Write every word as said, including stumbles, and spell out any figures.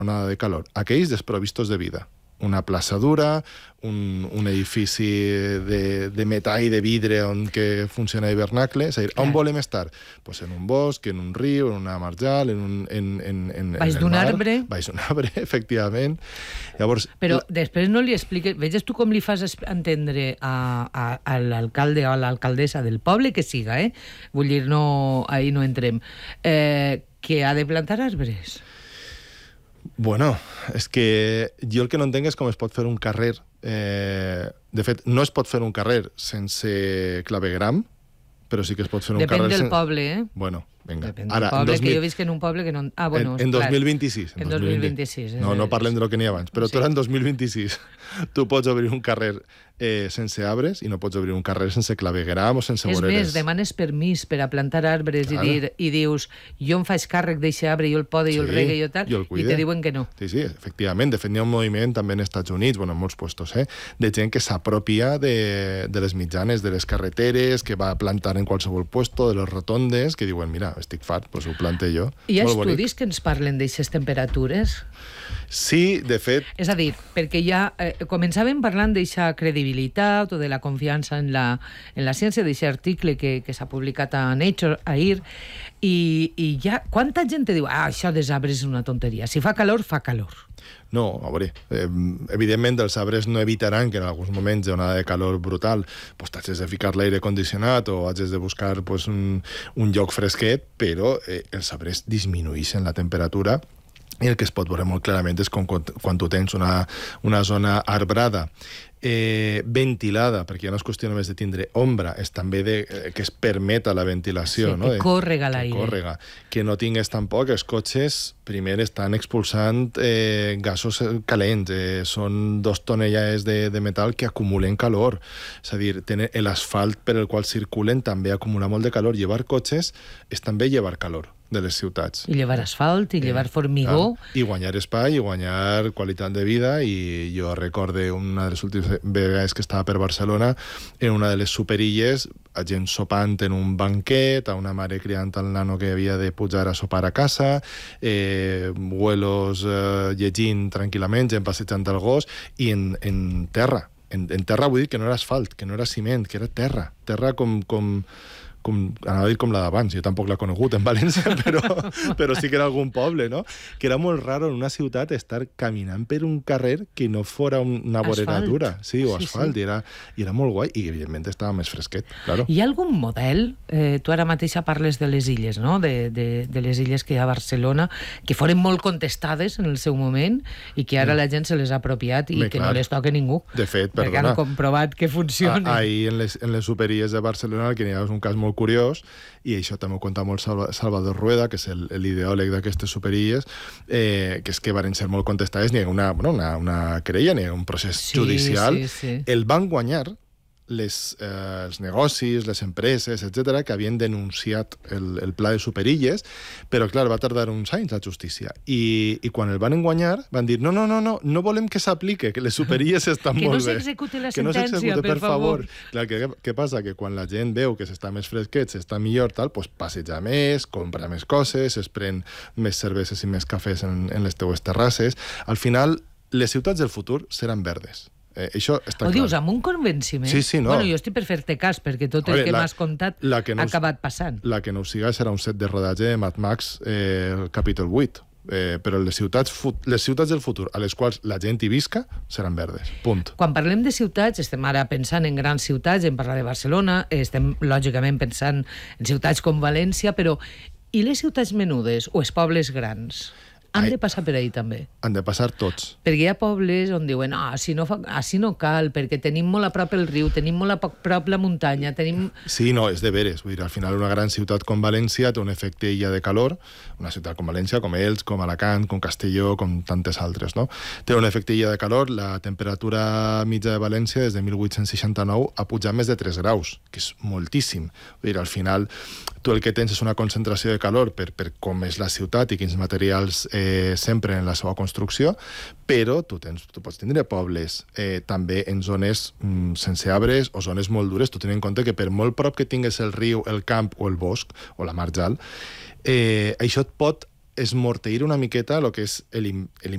onada de calor? Aquells desprovistos de vida. Una plaça dura, un, un edifici de, de metall i de vidre on que funciona d'hivernacle. És a dir, on volem estar? Pues en un bosc, en un riu, en una marjal, en un... En, en, en, baix d'un arbre. Baix d'un arbre, efectivament. Llavors, però la... després no li expliques... Veges tu com li fas entendre a, a, a l'alcalde o a l'alcaldessa del poble que siga, eh? Vull dir, no, ahí no entrem. Eh, que ha de plantar arbres. Bueno, és que jo el que no entenc és com es pot fer un carrer. Eh, de fet, no es pot fer un carrer sense clavegueram, però sí que es pot fer un Depèn carrer... Depèn del sen... poble, eh? Bueno, vinga. Depèn del Ara, poble, dos mil... que jo visc en un poble que no... Ah, bueno, en, en dos mil vint-i-sis. En dos mil vint-i-sis. No, no parlem de lo que n'hi ha abans, però sí. Tu ara en dos mil vint-i-sis tu pots obrir un carrer eh, sense arbres i no pots obrir un carrer sense clavegueram o sense voreres. És més, demanes permís per a plantar arbres claro. i, dir, i dius, jo em faig càrrec d'aquest arbre, jo el pode, sí, jo el regue, jo tal, jo el i te diuen que no. Sí, sí, efectivament. De fet, hi ha un moviment també en Estats Units, bueno, en molts puestos, eh, de gent que s'apropia de, de les mitjanes, de les carreteres, que va a plantar en qualsevol puesto, de les rotondes, que diuen, mira, estic fart, doncs ho plante jo. Hi ha estudis bonic. Que ens parlen d'aixes temperatures? Sí, de fet... És a dir, perquè ja eh, començàvem parlant d'eixa credibilitat o de la confiança en la, en la ciència, d'eixe article que, que s'ha publicat a Nature ahir, i, i ja... Quanta gent te diu, ah, això dels arbres és una tonteria. Si fa calor, fa calor. No, a veure, eh, evidentment els arbres no evitaran que en alguns moments hi ha una de calor brutal pues, t'hagis de ficar l'aire condicionat o hagis de buscar pues, un, un lloc fresquet, però eh, els arbres disminueixen la temperatura. I el que es pot veure molt clarament és com quan tu tens una, una zona arbrada eh, ventilada, perquè ja no és qüestió només de tindre ombra, és també de, eh, que es permeta la ventilació. Sí, no? que córrega l'aire. Que córrega. Que no tingués tampoc, els cotxes primer estan expulsant eh, gasos calents, eh, són dos tonellades de, de metal que acumulen calor. És a dir, l'asfalt per el qual circulen també acumula molt de calor. Llevar cotxes és també llevar calor de les ciutats. I llevar asfalt, i llevar eh, formigó. Ah, I guanyar espai, i guanyar qualitat de vida, i jo recorde una de les últimes vegades que estava per Barcelona, en una de les superilles, a gent sopant en un banquet, a una mare criant el nano que havia de pujar a sopar a casa, eh, abuelos eh, llegint tranquil·lament, gent passejant el gos, i en, en terra. En, en terra vull dir que no era asfalt, que no era ciment, que era terra. Terra com... com com, anava a dir com la d'abans, jo tampoc l'he conegut en València, però, però sí que era algun poble, no? Que era molt raro en una ciutat estar caminant per un carrer que no fora una vorera dura. Sí, o sí, asfalt, sí. I, era, i era molt guai, i evidentment estava més fresquet, claro. Hi ha algun model, eh, tu ara mateixa parles de les illes, no? De, de, de les illes que hi ha a Barcelona, que foren molt contestades en el seu moment i que ara mm. la gent se les ha apropiat i Bé, que clar. No les toca ningú. De fet, perquè perdona. Perquè han comprovat que funciona. Ah, ahir en les, en les superilles de Barcelona, el que n'hi ha és un cas molt curiós, i això també ho conta molt Salvador Rueda, que és l'ideòleg d'aquestes superilles, eh, que és que van ser molt contestades, n'hi ha una, bueno, una, una querella, n'hi ha un procés sí, judicial. Sí, sí. El van guanyar les, eh, els negocis, les empreses, etcètera, que havien denunciat el, el pla de superilles, però, clar, va tardar uns anys la justícia. I, i quan el van enguanyar, van dir, no, no, no, no, no volem que s'aplique, que les superilles estan que molt no bé. Que no s'execute la que sentència, no s'execute, per, per favor. favor. Clar, què, què passa? Que quan la gent veu que s'està més fresquet, s'està millor, tal, pues passeja més, compra més coses, es pren més cerveses i més cafès en, en les teues terrasses. Al final, les ciutats del futur seran verdes. Eh, això està Ho clar. dius amb un convenciment? Sí, sí, no. Bueno, jo estic per fer-te cas, perquè tot el Oye, que m'has contat la que no ha acabat passant. La que no ho siga serà un set de rodatge de Mad Max, eh, el capítol vuit. Eh, però les ciutats, les ciutats del futur a les quals la gent hi visca seran verdes, punt. Quan parlem de ciutats, estem ara pensant en grans ciutats, en parlar de Barcelona, estem lògicament pensant en ciutats com València, però i les ciutats menudes o els pobles grans? Han de passar per ahí també. Han de passar tots. Perquè hi ha pobles on diuen ah, així no, fa, així no cal, perquè tenim molt a prop el riu, tenim molt a prop la muntanya, tenim... Sí, no, és de veres. Vull dir, al final una gran ciutat com València té un efecte illa de calor, una ciutat com València, com Elx, com Alacant, com Castelló, com tantes altres, no? Té un efecte illa de calor, la temperatura mitja de València des de mil vuit-cents seixanta-nou ha pujat més de tres graus, que és moltíssim. Vull dir, al final tu el que tens és una concentració de calor per, per com és la ciutat i quins materials eh, sempre en la seva construcció, però tu, tens, tu pots tindre pobles eh, també en zones mm, sense arbres o zones molt dures. Tu tens en compte que per molt prop que tingues el riu, el camp o el bosc o la marjal, eh, això et pot esmorteir una miqueta el que és l'impacte